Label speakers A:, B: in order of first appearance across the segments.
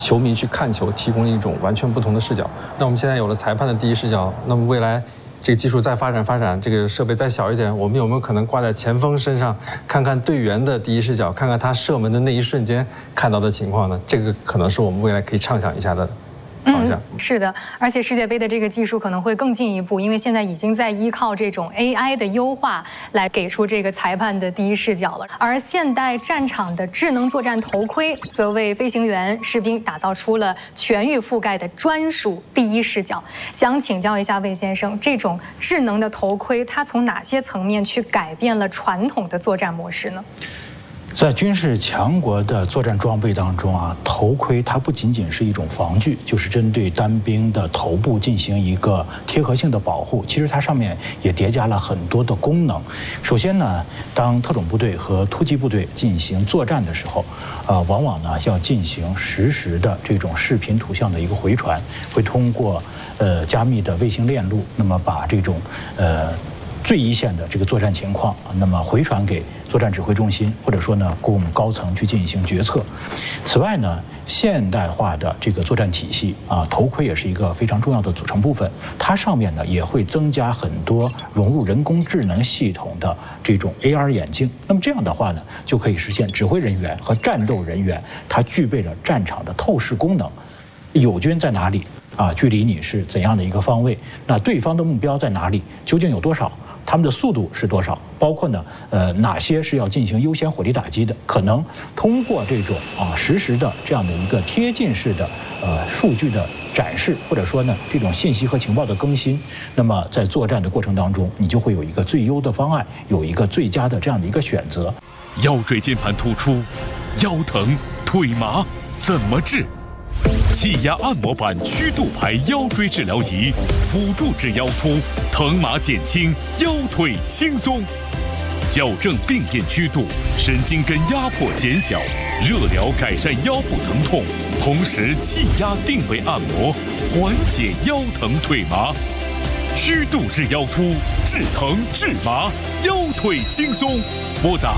A: 球迷去看球提供一种完全不同的视角。那我们现在有了裁判的第一视角，那么未来这个技术再发展，这个设备再小一点，我们有没有可能挂在前锋身上，看看队员的第一视角，看看他射门的那一瞬间看到的情况呢？这个可能是我们未来可以畅想一下的方向。
B: 是的，而且世界杯的这个技术可能会更进一步，因为现在已经在依靠这种 AI 的优化来给出这个裁判的第一视角了。而现代战场的智能作战头盔，则为飞行员、士兵打造出了全域覆盖的专属第一视角。想请教一下魏先生，这种智能的头盔，它从哪些层面去改变了传统的作战模式呢？
C: 在军事强国的作战装备当中啊，头盔它不仅仅是一种防具，就是针对单兵的头部进行一个贴合性的保护。其实它上面也叠加了很多的功能。首先呢，当特种部队和突击部队进行作战的时候，往往呢要进行实时的这种视频图像的一个回传，会通过加密的卫星链路，那么把这种最一线的这个作战情况，那么回传给作战指挥中心，或者说呢供高层去进行决策。此外呢，现代化的这个作战体系啊，头盔也是一个非常重要的组成部分。它上面呢也会增加很多融入人工智能系统的这种 AR 眼镜。那么这样的话呢，就可以实现指挥人员和战斗人员他具备了战场的透视功能。友军在哪里啊？距离你是怎样的一个方位？那对方的目标在哪里？究竟有多少？他们的速度是多少？包括呢，哪些是要进行优先火力打击的？可能通过这种实时的这样的一个贴近式的数据的展示，或者说呢这种信息和情报的更新，那么在作战的过程当中，你就会有一个最优的方案，有一个最佳的这样的一个选择。
D: 腰椎间盘突出、腰疼、腿麻怎么治？气压按摩板曲度牌腰椎治疗仪，辅助治腰突，疼麻减轻，腰腿轻松，矫正病变曲度，神经根压迫减小，热疗改善腰部疼痛，同时气压定位按摩，缓解腰疼腿麻，曲度治腰突，治疼治麻，腰腿轻松。拨打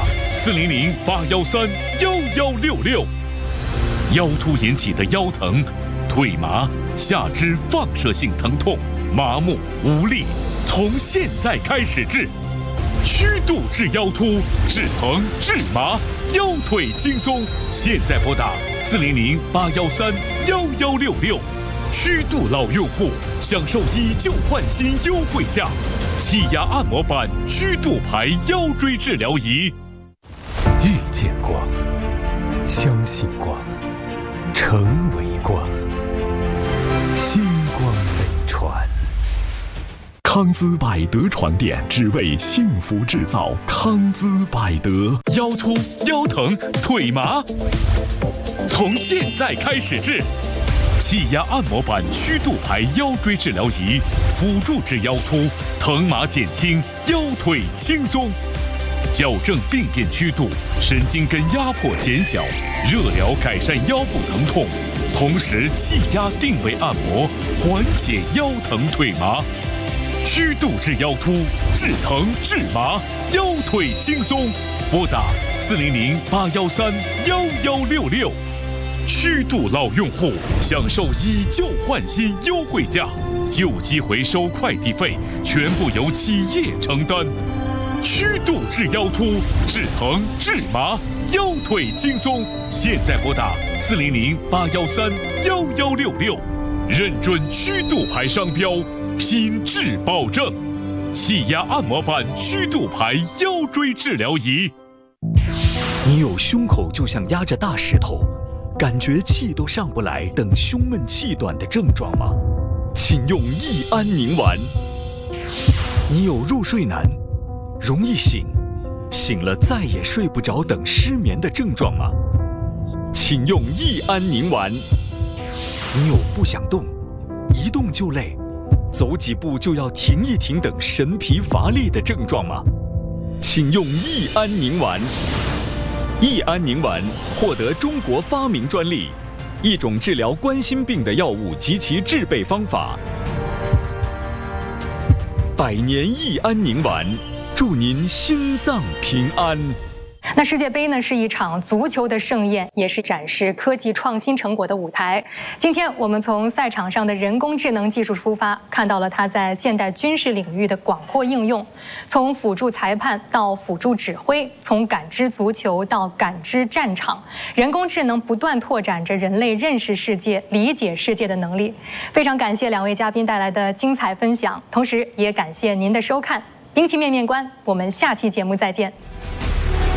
D: 400-813-1166。腰突引起的腰疼、腿麻、下肢放射性疼痛、麻木、无力，从现在开始治。曲度治腰突，治疼治麻，腰腿轻松。现在拨打400-813-1166。曲度老用户享受以旧换新优惠价，气压按摩板曲度牌腰椎治疗仪。
E: 遇见光，相信光，成为光，星光飞船。康姿百德床垫，只为幸福制造。康姿百德，
D: 腰突、腰疼、腿麻，从现在开始治。气压按摩板曲度牌腰椎治疗仪，辅助治腰突，疼麻减轻，腰腿轻松。矫正病变曲度，神经根压迫减小，热疗改善腰部疼痛，同时气压定位按摩，缓解腰疼腿麻。曲度治腰突，治疼治麻，腰腿轻松。拨打400-813-1166。曲度老用户享受以旧换新优惠价，旧机回收快递费全部由企业承担。曲度治腰突，治疼治麻，腰腿轻松。现在拨打400-813-1166，认准曲度牌商标，品质保证。气压按摩板曲度牌腰椎治疗仪。
E: 你有胸口就像压着大石头，感觉气都上不来等胸闷气短的症状吗？请用益安宁丸。你有入睡难、容易醒了再也睡不着等失眠的症状吗？请用益安宁丸。你有不想动、一动就累、走几步就要停一停等神疲乏力的症状吗？请用益安宁丸。益安宁丸获得中国发明专利，一种治疗冠心病的药物及其制备方法。100年益安宁丸，祝您心脏平安。
B: 那世界杯呢是一场足球的盛宴，也是展示科技创新成果的舞台。今天我们从赛场上的人工智能技术出发，看到了它在现代军事领域的广阔应用，从辅助裁判到辅助指挥，从感知足球到感知战场，人工智能不断拓展着人类认识世界、理解世界的能力。非常感谢两位嘉宾带来的精彩分享，同时也感谢您的收看。兵棋面面观，我们下期节目再见。